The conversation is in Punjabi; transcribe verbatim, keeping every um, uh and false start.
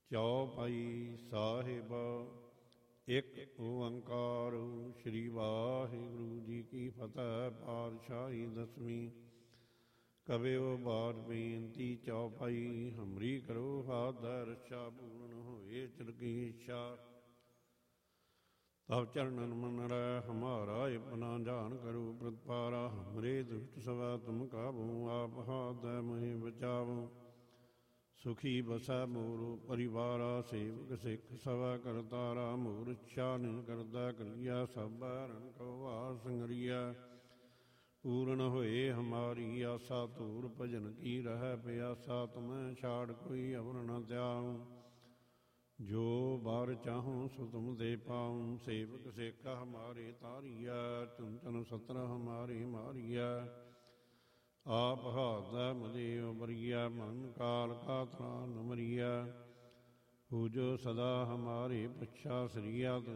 ਚੌਪਈ ਸਾਹਿਬ। ਇੱਕ ਓੰਕਾਰ ਸ੍ਰੀ ਵਾਹਿਗੁਰੂ ਜੀ ਕੀ ਫਤਿਹ। ਪਾਤਸ਼ਾਹੀ ਦਸਵੀਂ। ਕਬਿਓ ਬਾਰ ਬੇਨਤੀ ਚੌਪਈ। ਹਮਰੀ ਕਰੋ ਹਾਥ ਰਛਾ ਪੂਰਨ ਹੋਏ ਚਿਰਕੀ ਇੱਛਾ। ਤਬ ਚਰਨਨ ਮਨ ਰਹਿ ਹਮਾਰਾ ਆਪਣਾ ਜਾਨ ਕਰੋ ਪ੍ਰਤਪਾਰਾ। ਹਮਰੇ ਦੁਸ਼ਟ ਸਵੈ ਤੁਮ ਕਾਬੂ ਆਪ ਹਾਥ ਮਹਿ ਬਚਾਵੋ। ਸੁਖੀ ਬਸੈ ਮੋਰ ਪਰਿਵਾਰਾ ਸੇਵਕ ਸਿੱਖ ਸਵੈ ਕਰਤਾਰਾ। ਮੋਰ ਇੱਛਾ ਨਿ ਕਰਦਾ ਕਰੀਆ ਸਭ ਰਨ ਕੋ ਵਾਰ ਸੰਗਰੀਆ। ਪੂਰਨ ਹੋਏ ਹਮਾਰੀ ਆਸਾ ਧੂਰ ਭਜਨ ਕੀ ਰਹਿ ਪਿਆਸਾ। ਤੁਮੈ ਛਾੜ ਕੋਈ ਅਵਰ ਨ ਤਿਆਉ ਜੋ ਬਾਰ ਚਾਹੂੰ ਸੋ ਤੁਮ ਦੇ ਪਾਉ। ਸੇਵਕ ਸਿੱਖ ਹਮਾਰੇ ਤਾਰੀਆ ਚੁਨ ਚੁਨ ਸਤਰ ਹਮਾਰੇ ਮਾਰੀਆ। ਆਪ ਹਾਥ ਮਦੇ ਉਬਰੀਆ ਮਨ ਕਾਲ ਕਾ ਤਰਾ ਨ ਮਰੀਆ। ਹੋ ਜੋ ਸਦਾ ਹਮਾਰੇ ਪਛਾ ਸਰੀਆ।